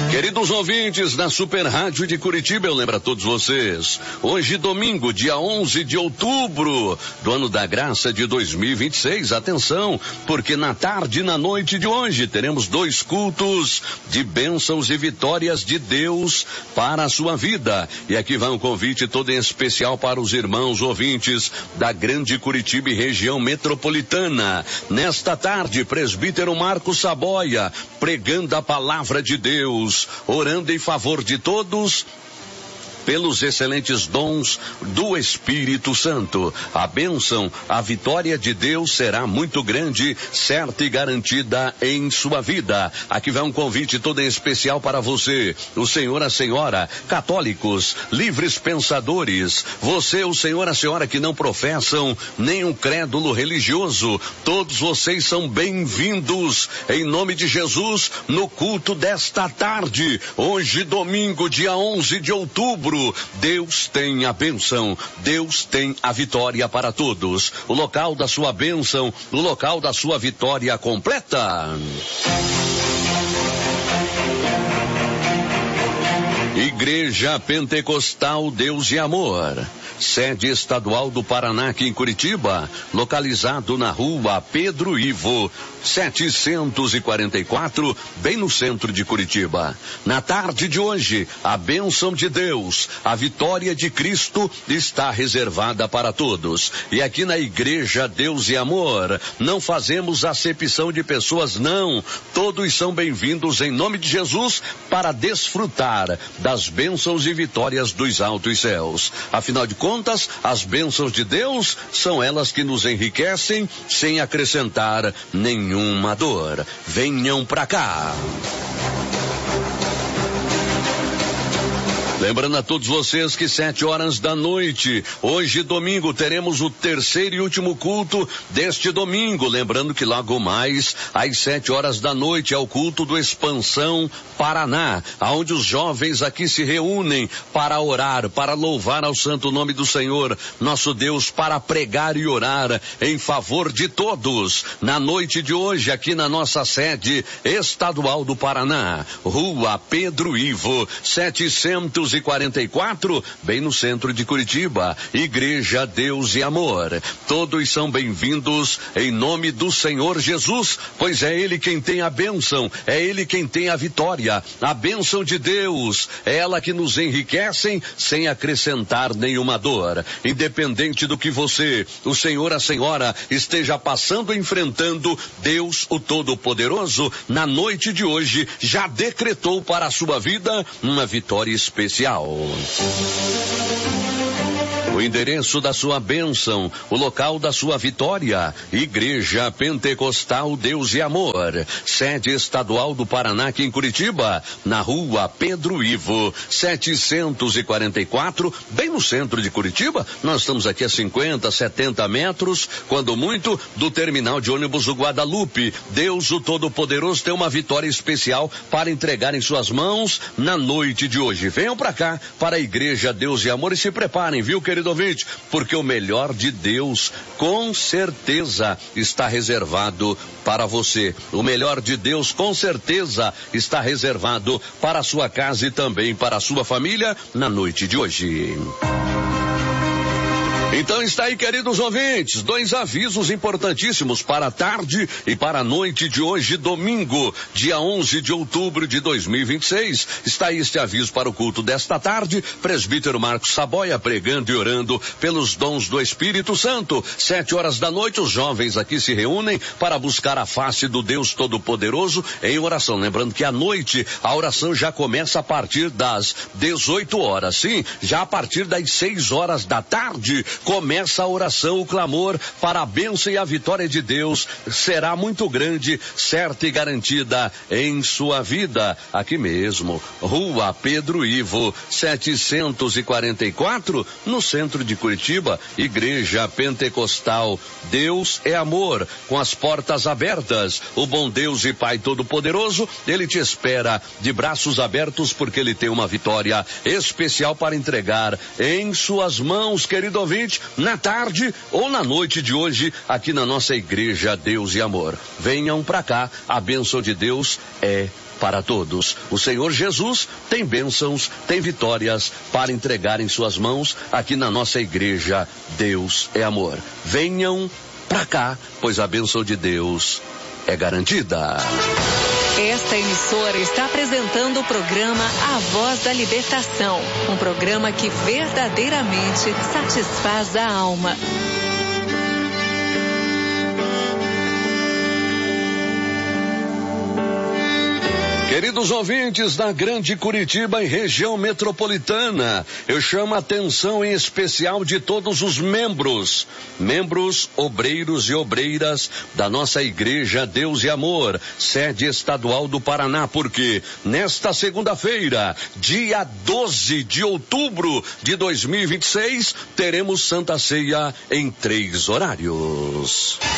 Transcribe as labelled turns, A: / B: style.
A: Queridos ouvintes da Super Rádio de Curitiba, eu lembro a todos vocês, hoje domingo, dia 11 de outubro do ano da graça de 2026, atenção, porque na tarde e na noite de hoje teremos 2 cultos de bênçãos e vitórias de Deus para a sua vida. E aqui vai um convite todo em especial para os irmãos ouvintes da Grande Curitiba e região metropolitana. Nesta tarde, presbítero Marcos Saboia, pregando a palavra de Deus, orando em favor de todos pelos excelentes dons do Espírito Santo. A bênção, a vitória de Deus será muito grande, certa e garantida em sua vida. Aqui vai um convite todo em especial para você, o senhor, a senhora, católicos, livres pensadores, você, o senhor, a senhora que não professam nenhum crédulo religioso, todos vocês são bem-vindos em nome de Jesus no culto desta tarde, hoje domingo, dia 11 de outubro. Deus tem a bênção, Deus tem a vitória para todos. O local da sua bênção, o local da sua vitória completa. Igreja Pentecostal Deus e Amor, sede estadual do Paraná aqui em Curitiba, localizado na rua Pedro Ivo, 744, bem no centro de Curitiba. Na tarde de hoje, a bênção de Deus, a vitória de Cristo está reservada para todos. E aqui na Igreja Deus e Amor, não fazemos acepção de pessoas, não. Todos são bem-vindos em nome de Jesus para desfrutar das bênçãos e vitórias dos altos céus. Afinal de contas, as bênçãos de Deus são elas que nos enriquecem sem acrescentar nenhuma dor. Venham pra cá. Lembrando a todos vocês que 7h da noite, hoje domingo, teremos o terceiro e último culto deste domingo. Lembrando que logo mais, às 7h da noite, é o culto do Expansão Paraná, onde os jovens aqui se reúnem para orar, para louvar ao santo nome do Senhor, nosso Deus, para pregar e orar em favor de todos. Na noite de hoje, aqui na nossa sede estadual do Paraná, rua Pedro Ivo, 744, bem no centro de Curitiba. Igreja Deus e Amor. Todos são bem-vindos em nome do Senhor Jesus, pois é Ele quem tem a bênção, é Ele quem tem a vitória. A bênção de Deus é ela que nos enriquece sem acrescentar nenhuma dor. Independente do que você, o senhor, a senhora, esteja passando, enfrentando, Deus, o Todo-Poderoso, na noite de hoje, já decretou para a sua vida uma vitória especial. O endereço da sua bênção, o local da sua vitória, Igreja Pentecostal Deus e Amor, sede estadual do Paraná aqui em Curitiba, na rua Pedro Ivo, 744, bem no centro de Curitiba. Nós estamos aqui a 50, 70 metros, quando muito, do terminal de ônibus do Guadalupe. Deus, o Todo-Poderoso, tem uma vitória especial para entregar em suas mãos na noite de hoje. Venham para cá, para a Igreja Deus e Amor, e se preparem, viu, querido ouvinte, porque o melhor de Deus com certeza está reservado para você. O melhor de Deus com certeza está reservado para a sua casa e também para a sua família na noite de hoje. Então está aí, queridos ouvintes, 2 avisos importantíssimos para a tarde e para a noite de hoje, domingo, dia 11 de outubro de 2026. Está aí este aviso para o culto desta tarde, presbítero Marcos Saboia pregando e orando pelos dons do Espírito Santo. 7h da noite, os jovens aqui se reúnem para buscar a face do Deus Todo-Poderoso em oração. Lembrando que à noite a oração já começa a partir das 18h. Sim, já a partir das 6h da tarde começa a oração, o clamor para a bênção e a vitória de Deus será muito grande, certa e garantida em sua vida. Aqui mesmo, rua Pedro Ivo, 744, no centro de Curitiba, Igreja Pentecostal Deus é Amor, com as portas abertas. O bom Deus e Pai Todo-Poderoso, Ele te espera de braços abertos, porque Ele tem uma vitória especial para entregar em suas mãos, querido ouvinte, na tarde ou na noite de hoje, aqui na nossa Igreja Deus e Amor. Venham pra cá, a bênção de Deus é para todos. O Senhor Jesus tem bênçãos, tem vitórias para entregar em suas mãos aqui na nossa igreja. Deus é amor. Venham pra cá, pois a bênção de Deus é garantida.
B: Esta emissora está apresentando o programa A Voz da Libertação, um programa que verdadeiramente satisfaz a alma.
A: Queridos ouvintes da Grande Curitiba e região metropolitana, eu chamo a atenção em especial de todos os membros, obreiros e obreiras da nossa igreja Deus e Amor, sede estadual do Paraná, porque nesta segunda-feira, dia 12 de outubro de 2026, teremos Santa Ceia em 3 horários.